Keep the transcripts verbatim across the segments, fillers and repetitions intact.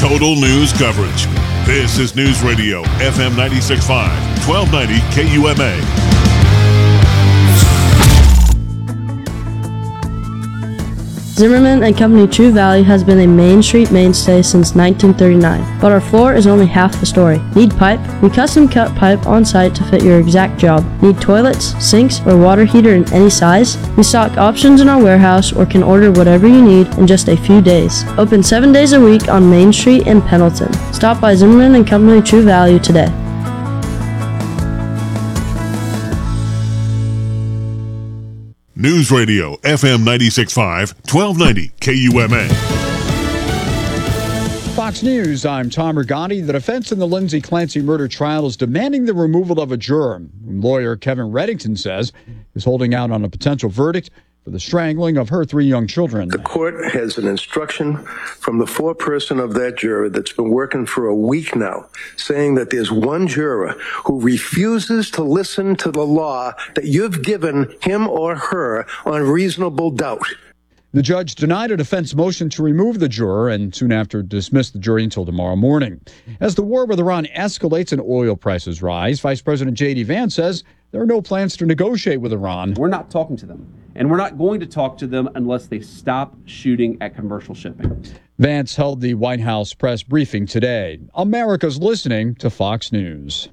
Total news coverage. This is News Radio, F M ninety-six point five, twelve ninety K U M A. Zimmerman and Company True Value has been a Main Street mainstay since nineteen thirty-nine, but our floor is only half the story. Need pipe? We custom cut pipe on site to fit your exact job. Need toilets, sinks, or water heater in any size? We stock options in our warehouse or can order whatever you need in just a few days. Open seven days a week on Main Street in Pendleton. Stop by Zimmerman and Company True Value today. News Radio, F M ninety-six point five, twelve ninety K U M A. Fox News, I'm Tom Rigotti. The defense in the Lindsay Clancy murder trial is demanding the removal of a juror. Lawyer Kevin Reddington says is holding out on a potential verdict for the strangling of her three young children. The court has an instruction from the foreperson of that juror that's been working for a week now, saying that there's one juror who refuses to listen to the law that you've given him or her on reasonable doubt. The judge denied a defense motion to remove the juror and soon after dismissed the jury until tomorrow morning. As the war with Iran escalates and oil prices rise, Vice President J D. Vance says there are no plans to negotiate with Iran. We're not talking to them, and we're not going to talk to them unless they stop shooting at commercial shipping. Vance held the White House press briefing today. America's listening to Fox News.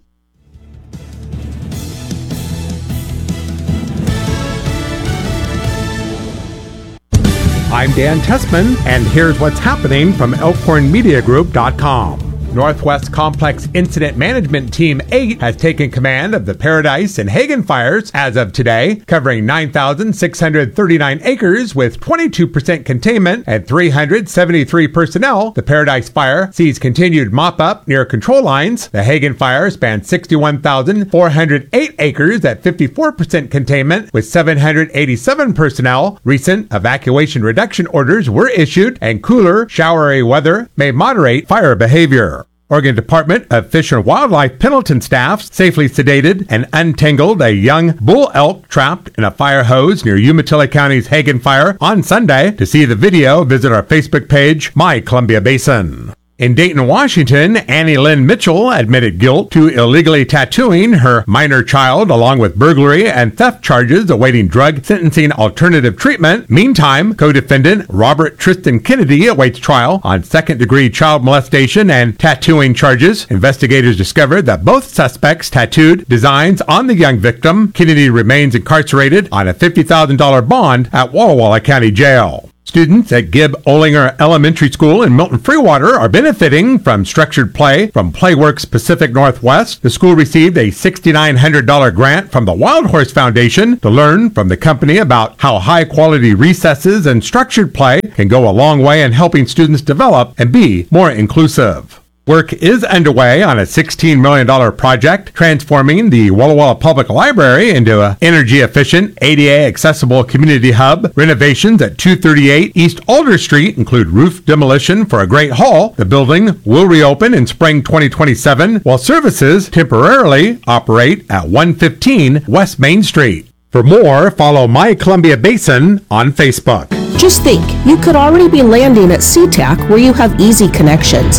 I'm Dan Tessman, and here's what's happening from Elkhorn Media Group dot com. Northwest Complex Incident Management Team eight has taken command of the Paradise and Hagen fires as of today, covering nine thousand six hundred thirty-nine acres with twenty-two percent containment and three hundred seventy-three personnel. The Paradise fire sees continued mop-up near control lines. The Hagen fire spans sixty-one thousand four hundred eight acres at fifty-four percent containment with seven hundred eighty-seven personnel. Recent evacuation reduction orders were issued, and cooler, showery weather may moderate fire behavior. Oregon Department of Fish and Wildlife Pendleton staff safely sedated and untangled a young bull elk trapped in a fire hose near Umatilla County's Hagen Fire on Sunday. To see the video, visit our Facebook page, My Columbia Basin. In Dayton, Washington, Annie Lynn Mitchell admitted guilt to illegally tattooing her minor child along with burglary and theft charges awaiting drug sentencing alternative treatment. Meantime, co-defendant Robert Tristan Kennedy awaits trial on second-degree child molestation and tattooing charges. Investigators discovered that both suspects tattooed designs on the young victim. Kennedy remains incarcerated on a fifty thousand dollars bond at Walla Walla County Jail. Students at Gibb Olinger Elementary School in Milton Freewater are benefiting from structured play from Playworks Pacific Northwest. The school received a six thousand nine hundred dollars grant from the Wild Horse Foundation to learn from the company about how high-quality recesses and structured play can go a long way in helping students develop and be more inclusive. Work is underway on a sixteen million dollars project transforming the Walla Walla Public Library into an energy-efficient, A D A-accessible community hub. Renovations at two thirty-eight East Alder Street include roof demolition for a great hall. The building will reopen in spring twenty twenty-seven, while services temporarily operate at one fifteen West Main Street. For more, follow My Columbia Basin on Facebook. Just think, you could already be landing at SeaTac where you have easy connections.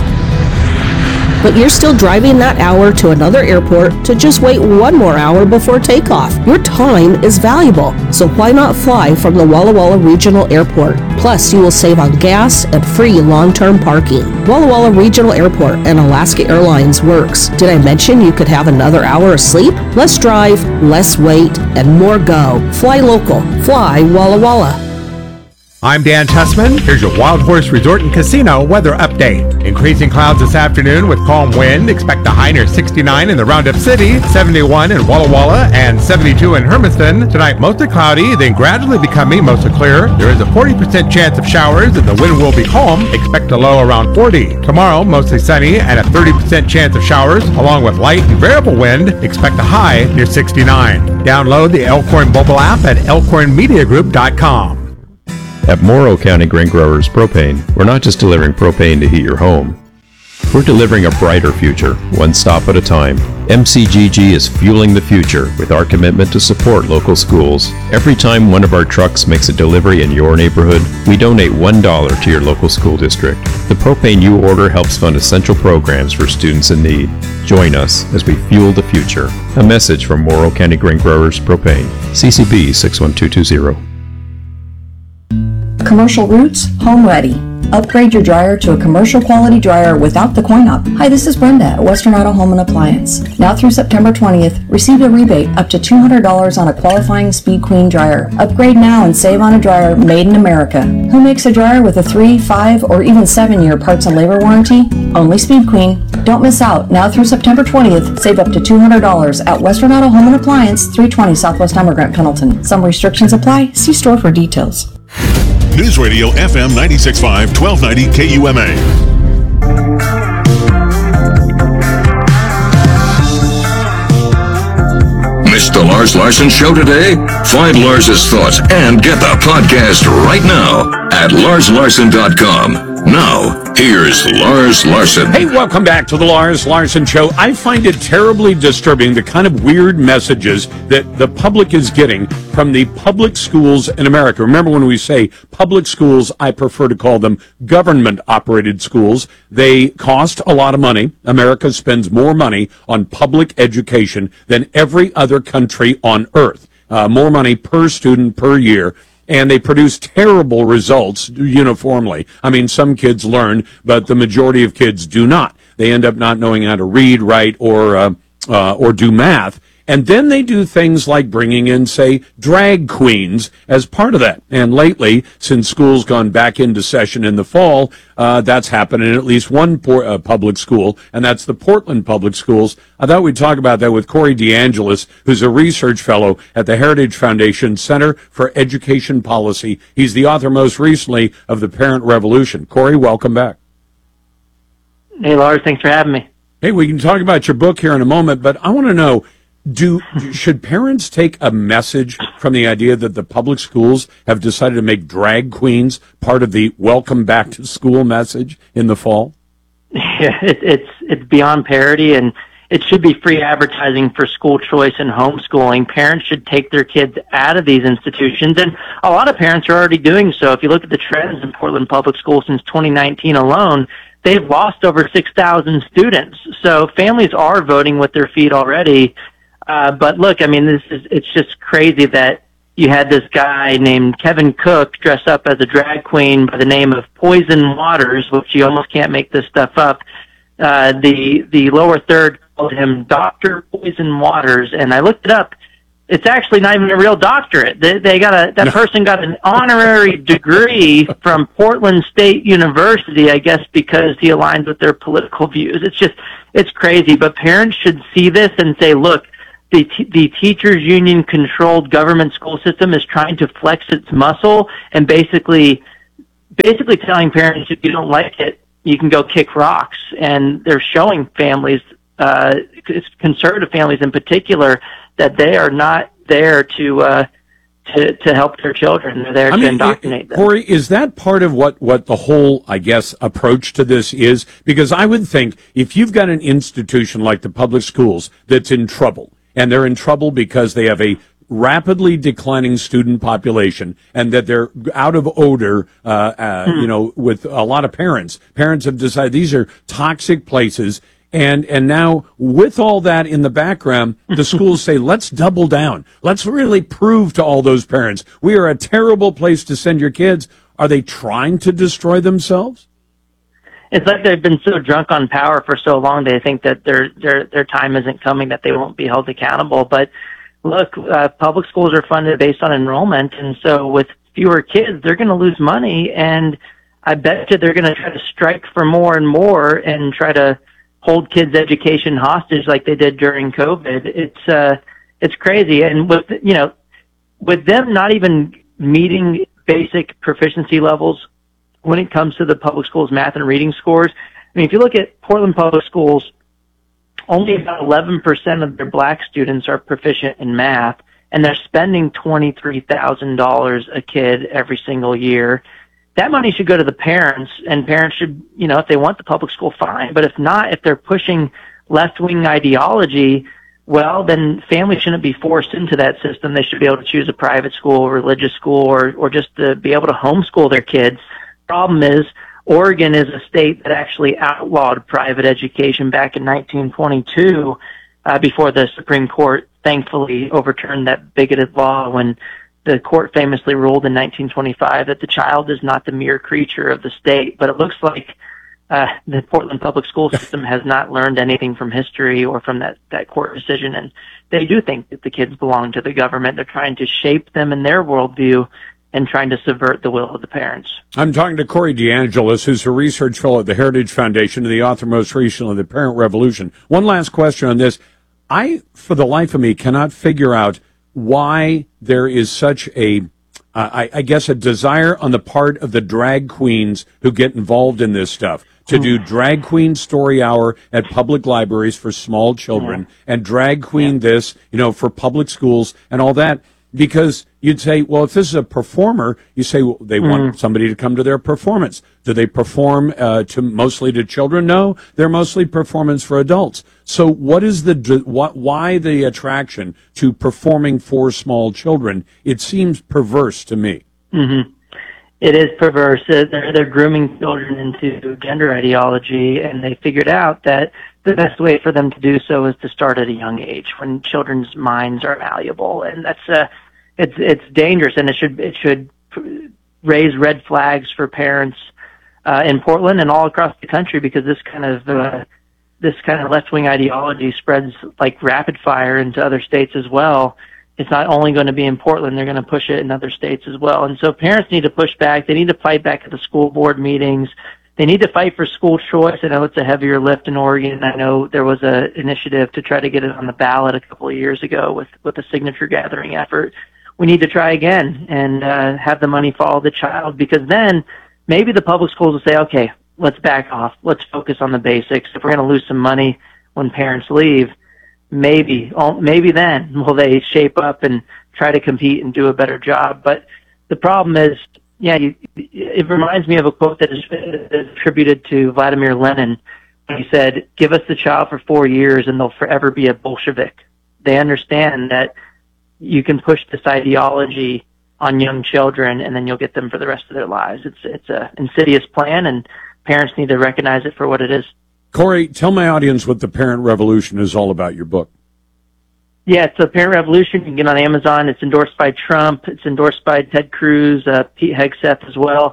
But you're still driving that hour to another airport to just wait one more hour before takeoff. Your time is valuable, so why not fly from the Walla Walla Regional Airport? Plus, you will save on gas and free long-term parking. Walla Walla Regional Airport and Alaska Airlines works. Did I mention you could have another hour of sleep? Less drive, less wait, and more go. Fly local. Fly Walla Walla. I'm Dan Tessman. Here's your Wild Horse Resort and Casino weather update. Increasing clouds this afternoon with calm wind. Expect a high near sixty-nine in the Roundup City, seventy-one in Walla Walla, and seventy-two in Hermiston. Tonight, mostly cloudy, then gradually becoming mostly clear. There is a forty percent chance of showers, and the wind will be calm. Expect a low around forty. Tomorrow, mostly sunny, and a thirty percent chance of showers, along with light and variable wind. Expect a high near sixty-nine. Download the Elkhorn mobile app at Elkhorn Media Group dot com. At Morrow County Grain Growers Propane, we're not just delivering propane to heat your home. We're delivering a brighter future, one stop at a time. M C G G is fueling the future with our commitment to support local schools. Every time one of our trucks makes a delivery in your neighborhood, we donate one dollar to your local school district. The propane you order helps fund essential programs for students in need. Join us as we fuel the future. A message from Morrow County Grain Growers Propane. C C B six one two two zero. Commercial Roots, home ready. Upgrade your dryer to a commercial quality dryer without the coin-op. Hi, this is Brenda at Western Auto Home and Appliance. Now through September twentieth, receive a rebate up to two hundred dollars on a qualifying Speed Queen dryer. Upgrade now and save on a dryer made in America. Who makes a dryer with a three, five, or even seven year parts and labor warranty? Only Speed Queen. Don't miss out. Now through September twentieth, save up to two hundred dollars at Western Auto Home and Appliance, three twenty Southwest Emigrant, Pendleton. Some restrictions apply. See store for details. News Radio F M ninety-six point five, twelve ninety K U M A. Missed the Lars Larson Show today? Find Lars's thoughts and get the podcast right now at lars larson dot com. Now, here's Lars Larson. Hey, welcome back to the Lars Larson Show. I find it terribly disturbing, the kind of weird messages that the public is getting from the public schools in America. Remember, when we say public schools, I prefer to call them government-operated schools. They cost a lot of money. America spends more money on public education than every other country on earth. Uh, more money per student per year. And they produce terrible results uniformly. I mean, some kids learn, but the majority of kids do not. They end up not knowing how to read, write, or uh, uh, or do math. And then they do things like bringing in, say, drag queens as part of that. And lately, since school's gone back into session in the fall, uh, that's happened in at least one por- uh, public school, and that's the Portland Public Schools. I thought we'd talk about that with Corey DeAngelis, who's a research fellow at the Heritage Foundation Center for Education Policy. He's the author most recently of The Parent Revolution. Corey, welcome back. Hey, Lars, thanks for having me. Hey, we can talk about your book here in a moment, but I want to know, Do should parents take a message from the idea that the public schools have decided to make drag queens part of the welcome back to school message in the fall? Yeah, it, it's it's beyond parody, and it should be free advertising for school choice and homeschooling. Parents should take their kids out of these institutions, and a lot of parents are already doing so. If you look at the trends in Portland Public Schools since twenty nineteen alone, they've lost over six thousand students. So families are voting with their feet already. Uh, but look, I mean, this is, it's just crazy that you had this guy named Kevin Cook dress up as a drag queen by the name of Poison Waters, which you almost can't make this stuff up. Uh, the, the lower third called him Doctor Poison Waters, and I looked it up. It's actually not even a real doctorate. They, they got a, that person got an honorary degree from Portland State University, I guess, because he aligns with their political views. It's just, it's crazy, but parents should see this and say, look, The, t- the teachers union controlled government school system is trying to flex its muscle and basically, basically telling parents, if you don't like it, you can go kick rocks. And they're showing families, uh, conservative families in particular, that they are not there to, uh, to, to help their children. They're there I to mean, indoctrinate them. Corey, is that part of what, what the whole, I guess, approach to this is? Because I would think if you've got an institution like the public schools that's in trouble, and they're in trouble because they have a rapidly declining student population, and that they're out of odor, uh, uh, hmm. you know, with a lot of parents. Parents have decided these are toxic places, and and now with all that in the background, the schools say, let's double down. Let's really prove to all those parents we are a terrible place to send your kids. Are they trying to destroy themselves? It's like they've been so drunk on power for so long, they think that their their their time isn't coming, that they won't be held accountable. But look, uh, public schools are funded based on enrollment, and so with fewer kids, they're going to lose money, and I bet you they're going to try to strike for more and more and try to hold kids' education hostage like they did during COVID. It's uh, it's crazy, and with you know, with them not even meeting basic proficiency levels when it comes to the public schools math and reading scores. I mean, if you look at Portland Public Schools, only about eleven percent of their black students are proficient in math, and they're spending twenty-three thousand dollars a kid every single year. that money should go to the parents, and parents should, you know, if they want the public school, fine. But if not, if they're pushing left-wing ideology, well, then families shouldn't be forced into that system. They should be able to choose a private school, religious school, or, or just to be able to homeschool their kids. Problem is, Oregon is a state that actually outlawed private education back in nineteen twenty-two, uh, before the Supreme Court thankfully overturned that bigoted law when the court famously ruled in nineteen twenty-five that the child is not the mere creature of the state. But it looks like uh, the Portland public school system has not learned anything from history or from that, that court decision, and they do think that the kids belong to the government. They're trying to shape them in their worldview and trying to subvert the will of the parents. I'm talking to Corey DeAngelis, who's a research fellow at the Heritage Foundation and the author most recently of The Parent Revolution. One last question on this. I, for the life of me, cannot figure out why there is such a, uh, I, I guess, a desire on the part of the drag queens who get involved in this stuff to do drag queen story hour at public libraries for small children yeah. and drag queen yeah. this, you know, for public schools and all that. Because you'd say, well, if this is a performer, you say well, they mm. want somebody to come to their performance. Do they perform uh, to mostly to children? No, they're mostly performance for adults. So what is the what, why the attraction to performing for small children? It seems perverse to me. Mm-hmm. It is perverse. They're, they're grooming children into gender ideology, and they figured out that the best way for them to do so is to start at a young age when children's minds are malleable, and that's uh, it's it's dangerous, and it should it should raise red flags for parents uh, in Portland and all across the country, because this kind of uh, this kind of left-wing ideology spreads like rapid fire into other states as well. It's not only going to be in Portland, they're going to push it in other states as well. And so parents need to push back. They need to fight back at the school board meetings. They need to fight for school choice. I know it's a heavier lift in Oregon. I know there was an initiative to try to get it on the ballot a couple of years ago with, with a signature gathering effort. We need to try again and uh, have the money follow the child, because then maybe the public schools will say, okay, let's back off. Let's focus on the basics. If we're going to lose some money when parents leave, maybe, maybe then will they shape up and try to compete and do a better job. But the problem is, yeah, you, it reminds me of a quote that is, is attributed to Vladimir Lenin. He said, give us the child for four years and they'll forever be a Bolshevik. They understand that you can push this ideology on young children and then you'll get them for the rest of their lives. It's, it's a insidious plan, and parents need to recognize it for what it is. Corey, tell my audience what The Parent Revolution is all about, your book. Yeah, it's The Parent Revolution. You can get it on Amazon. It's endorsed by Trump. It's endorsed by Ted Cruz, uh, Pete Hegseth as well.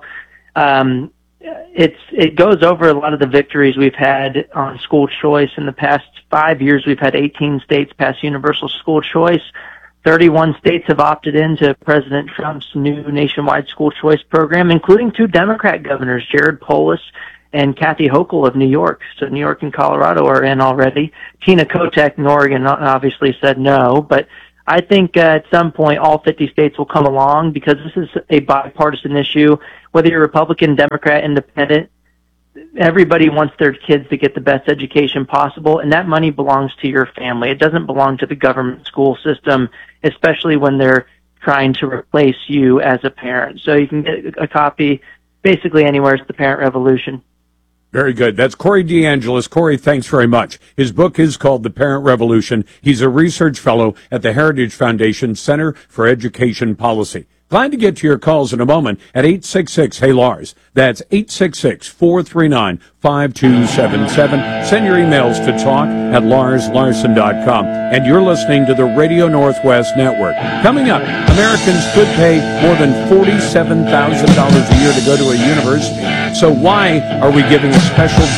Um, it's it goes over a lot of the victories we've had on school choice. In the past five years, we've had eighteen states pass universal school choice. thirty-one states have opted into President Trump's new nationwide school choice program, including two Democrat governors, Jared Polis and Kathy Hochul of New York. So New York and Colorado are in already. Tina Kotek in Oregon obviously said no, but I think uh, at some point all fifty states will come along, because this is a bipartisan issue. Whether you're Republican, Democrat, Independent, everybody wants their kids to get the best education possible, and that money belongs to your family. It doesn't belong to the government school system, especially when they're trying to replace you as a parent. So you can get a copy basically anywhere. It's The Parent Revolution. Very good. That's Corey DeAngelis. Corey, thanks very much. His book is called The Parent Revolution. He's a research fellow at the Heritage Foundation Center for Education Policy. Glad to get to your calls in a moment at eight six six, hey Lars. That's eight six six, four three nine, five two seven seven. Send your emails to talk at lars larson dot com. And you're listening to the Radio Northwest Network. Coming up, Americans could pay more than forty-seven thousand dollars a year to go to a university. So why are we giving a special